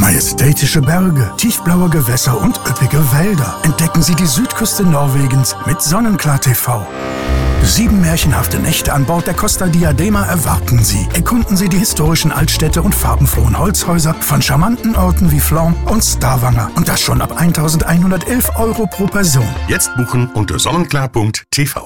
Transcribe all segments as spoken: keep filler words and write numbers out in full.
Majestätische Berge, tiefblaue Gewässer und üppige Wälder. Entdecken Sie die Südküste Norwegens mit Sonnenklar T V. Sieben märchenhafte Nächte an Bord der Costa Diadema erwarten Sie. Erkunden Sie die historischen Altstädte und farbenfrohen Holzhäuser von charmanten Orten wie Flåm und Stavanger. Und das schon ab eintausendeinhundertelf Euro pro Person. Jetzt buchen unter sonnenklar punkt t v.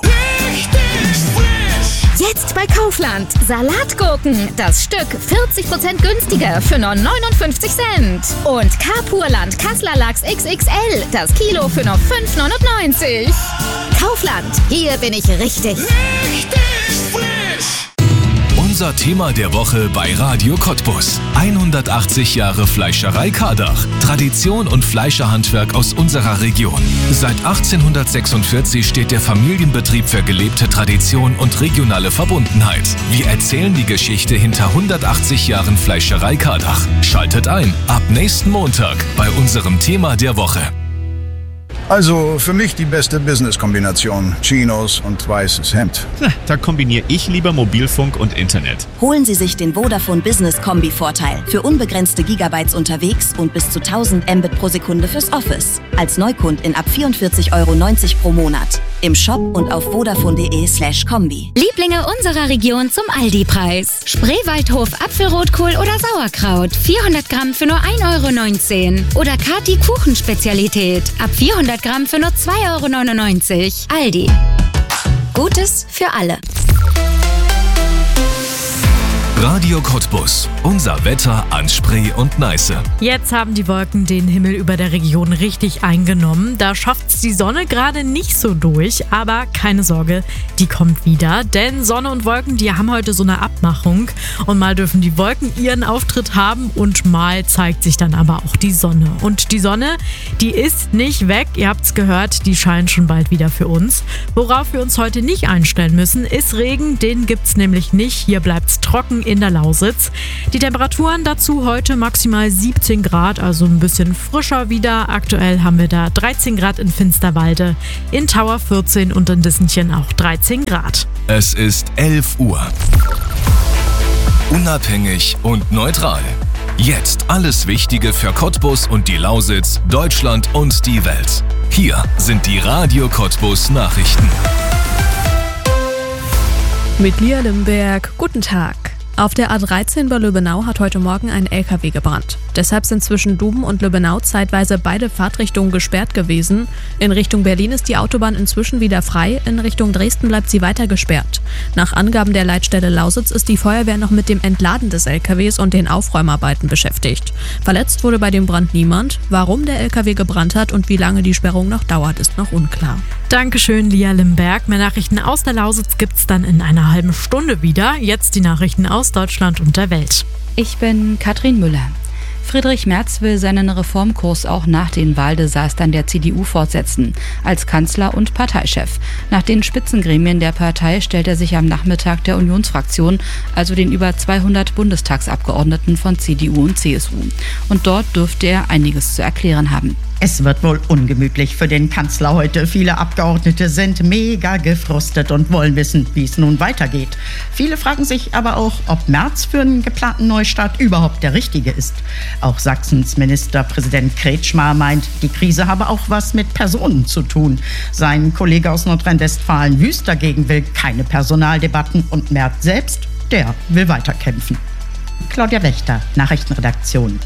Jetzt bei Kaufland. Salatgurken. Das Stück vierzig Prozent günstiger für nur neunundfünfzig Cent. Und Carpurland Kassler Lachs X X L. Das Kilo für nur fünf neunundneunzig. Kaufland. Hier bin ich richtig. Richtig frisch. Unser Thema der Woche bei Radio Cottbus. hundertachtzig Jahre Fleischerei Kardach. Tradition und Fleischerhandwerk aus unserer Region. Seit achtzehnhundertsechsundvierzig steht der Familienbetrieb für gelebte Tradition und regionale Verbundenheit. Wir erzählen die Geschichte hinter hundertachtzig Jahren Fleischerei Kardach. Schaltet ein ab nächsten Montag bei unserem Thema der Woche. Also für mich die beste Business-Kombination. Chinos und weißes Hemd. Na, da kombiniere ich lieber Mobilfunk und Internet. Holen Sie sich den Vodafone Business Kombi-Vorteil. Für unbegrenzte Gigabytes unterwegs und bis zu tausend Mbit pro Sekunde fürs Office. Als Neukundin ab vierundvierzig Euro neunzig pro Monat. Im Shop und auf vodafone.de slash Kombi. Lieblinge unserer Region zum Aldi-Preis. Spreewaldhof Apfelrotkohl oder Sauerkraut. vierhundert Gramm für nur ein Euro neunzehn. Oder Kati Kuchenspezialität. Ab vierhundert Gramm für nur zwei Euro neunundneunzig. Aldi. Gutes für alle. Radio Cottbus. Unser Wetter an Spree und Neiße. Jetzt haben die Wolken den Himmel über der Region richtig eingenommen. Da schafft's die Sonne gerade nicht so durch, aber keine Sorge, die kommt wieder. Denn Sonne und Wolken, die haben heute so eine Abmachung. Und mal dürfen die Wolken ihren Auftritt haben und mal zeigt sich dann aber auch die Sonne. Und die Sonne, die ist nicht weg. Ihr habt's gehört, die scheint schon bald wieder für uns. Worauf wir uns heute nicht einstellen müssen, ist Regen. Den gibt's nämlich nicht. Hier bleibt's trocken in der Lausitz. Die Temperaturen dazu heute maximal siebzehn Grad, also ein bisschen frischer wieder. Aktuell haben wir da dreizehn Grad in Finsterwalde, in Tauer vierzehn und in Dissenchen auch dreizehn Grad. Es ist elf Uhr. Unabhängig und neutral. Jetzt alles Wichtige für Cottbus und die Lausitz, Deutschland und die Welt. Hier sind die Radio Cottbus Nachrichten. Mit Lia Limberg, guten Tag. Auf der A dreizehn bei Löbenau hat heute Morgen ein L K W gebrannt. Deshalb sind zwischen Duben und Löbenau zeitweise beide Fahrtrichtungen gesperrt gewesen. In Richtung Berlin ist die Autobahn inzwischen wieder frei, in Richtung Dresden bleibt sie weiter gesperrt. Nach Angaben der Leitstelle Lausitz ist die Feuerwehr noch mit dem Entladen des L K Ws und den Aufräumarbeiten beschäftigt. Verletzt wurde bei dem Brand niemand. Warum der L K W gebrannt hat und wie lange die Sperrung noch dauert, ist noch unklar. Dankeschön, Lia Limberg. Mehr Nachrichten aus der Lausitz gibt's dann in einer halben Stunde wieder. Jetzt die Nachrichten aus Deutschland und der Welt. Ich bin Katrin Müller. Friedrich Merz will seinen Reformkurs auch nach den Wahldesastern der C D U fortsetzen, als Kanzler und Parteichef. Nach den Spitzengremien der Partei stellt er sich am Nachmittag der Unionsfraktion, also den über zweihundert Bundestagsabgeordneten von C D U und C S U. Und dort dürfte er einiges zu erklären haben. Es wird wohl ungemütlich für den Kanzler heute. Viele Abgeordnete sind mega gefrustet und wollen wissen, wie es nun weitergeht. Viele fragen sich aber auch, ob Merz für einen geplanten Neustart überhaupt der Richtige ist. Auch Sachsens Ministerpräsident Kretschmer meint, die Krise habe auch was mit Personen zu tun. Sein Kollege aus Nordrhein-Westfalen Wüst dagegen will keine Personaldebatten und Merz selbst, der will weiterkämpfen. Claudia Wächter, Nachrichtenredaktion.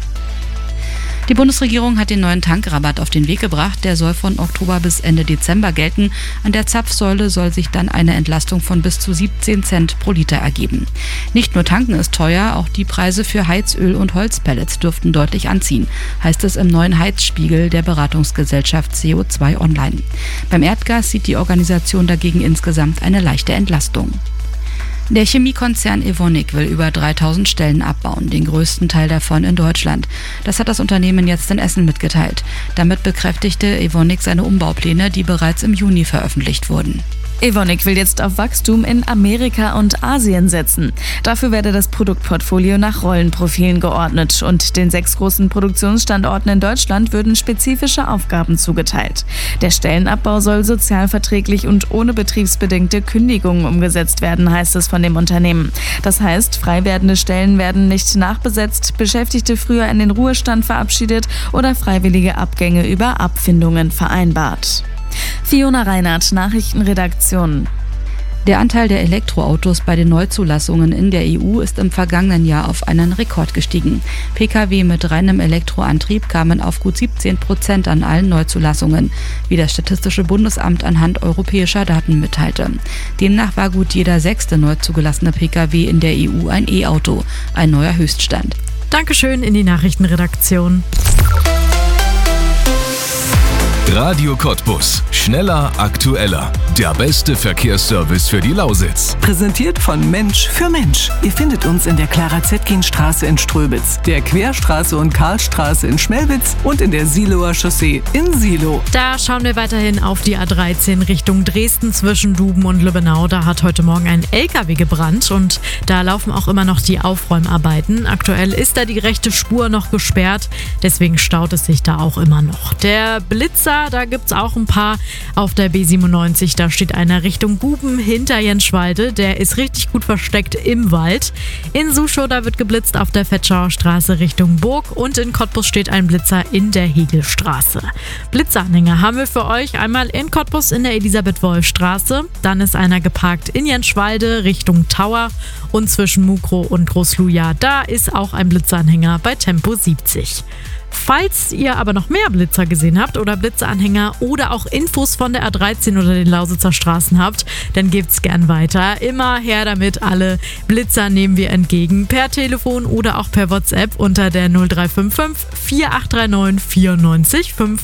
Die Bundesregierung hat den neuen Tankrabatt auf den Weg gebracht. Der soll von Oktober bis Ende Dezember gelten. An der Zapfsäule soll sich dann eine Entlastung von bis zu siebzehn Cent pro Liter ergeben. Nicht nur tanken ist teuer, auch die Preise für Heizöl und Holzpellets dürften deutlich anziehen, heißt es im neuen Heizspiegel der Beratungsgesellschaft C O zwei Online. Beim Erdgas sieht die Organisation dagegen insgesamt eine leichte Entlastung. Der Chemiekonzern Evonik will über dreitausend Stellen abbauen, den größten Teil davon in Deutschland. Das hat das Unternehmen jetzt in Essen mitgeteilt. Damit bekräftigte Evonik seine Umbaupläne, die bereits im Juni veröffentlicht wurden. Evonik will jetzt auf Wachstum in Amerika und Asien setzen. Dafür werde das Produktportfolio nach Rollenprofilen geordnet und den sechs großen Produktionsstandorten in Deutschland würden spezifische Aufgaben zugeteilt. Der Stellenabbau soll sozialverträglich und ohne betriebsbedingte Kündigungen umgesetzt werden, heißt es von dem Unternehmen. Das heißt, frei werdende Stellen werden nicht nachbesetzt, Beschäftigte früher in den Ruhestand verabschiedet oder freiwillige Abgänge über Abfindungen vereinbart. Fiona Reinhardt, Nachrichtenredaktion. Der Anteil der Elektroautos bei den Neuzulassungen in der E U ist im vergangenen Jahr auf einen Rekord gestiegen. Pkw mit reinem Elektroantrieb kamen auf gut siebzehn Prozent an allen Neuzulassungen, wie das Statistische Bundesamt anhand europäischer Daten mitteilte. Demnach war gut jeder sechste neu zugelassene Pkw in der E U ein E-Auto, ein neuer Höchststand. Dankeschön in die Nachrichtenredaktion. Radio Cottbus. Schneller, aktueller. Der beste Verkehrsservice für die Lausitz. Präsentiert von Mensch für Mensch. Ihr findet uns in der Clara-Zetkin-Straße in Ströbitz, der Querstraße und Karlstraße in Schmelwitz und in der Siloer Chaussee in Silo. Da schauen wir weiterhin auf die A dreizehn Richtung Dresden zwischen Duben und Lübbenau. Da hat heute Morgen ein L K W gebrannt und da laufen auch immer noch die Aufräumarbeiten. Aktuell ist da die rechte Spur noch gesperrt, deswegen staut es sich da auch immer noch. Der Blitzer, da gibt es auch ein paar auf der B siebenundneunzig. Da steht einer Richtung Guben hinter Jenschwalde. Der ist richtig gut versteckt im Wald. In Suschow, da wird geblitzt auf der Fetschauer Straße Richtung Burg. Und in Cottbus steht ein Blitzer in der Hegelstraße. Blitzanhänger haben wir für euch einmal in Cottbus in der Elisabeth-Wolf-Straße. Dann ist einer geparkt in Jenschwalde Richtung Tower. Und zwischen Mukrow und Großluja, da ist auch ein Blitzanhänger bei Tempo siebzig. Falls ihr aber noch mehr Blitzer gesehen habt oder Blitzanhänger oder auch Infos von der A dreizehn oder den Lausitzer Straßen habt, dann gebt's gern weiter. Immer her damit, alle Blitzer nehmen wir entgegen per Telefon oder auch per WhatsApp unter der null drei fünf fünf vier acht drei neun vier neun fünf.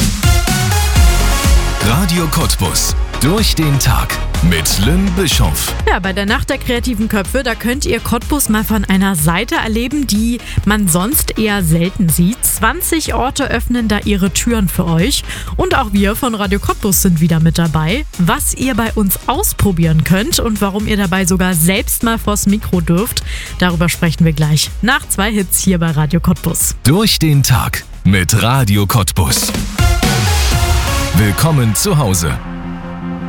Radio Cottbus. Durch den Tag mit Lynn Bischoff. Ja, bei der Nacht der kreativen Köpfe, da könnt ihr Cottbus mal von einer Seite erleben, die man sonst eher selten sieht. zwanzig Orte öffnen da ihre Türen für euch. Und auch wir von Radio Cottbus sind wieder mit dabei. Was ihr bei uns ausprobieren könnt und warum ihr dabei sogar selbst mal vors Mikro dürft, darüber sprechen wir gleich nach zwei Hits hier bei Radio Cottbus. Durch den Tag mit Radio Cottbus. Willkommen zu Hause.